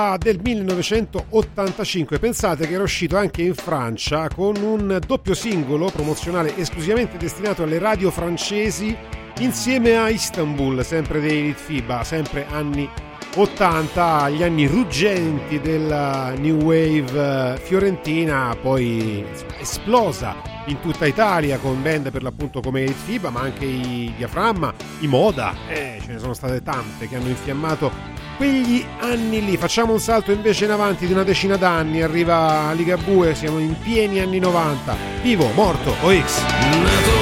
del 1985. Pensate che era uscito anche in Francia con un doppio singolo promozionale esclusivamente destinato alle radio francesi insieme a Istanbul, sempre dei Litfiba, sempre anni 80, gli anni ruggenti della New Wave fiorentina, poi esplosa in tutta Italia con band per l'appunto come Litfiba, ma anche i Diaframma, i Moda, ce ne sono state tante che hanno infiammato quegli anni lì. Facciamo un salto invece in avanti di una decina d'anni, arriva Ligabue, siamo in pieni anni 90. Vivo, morto, OX.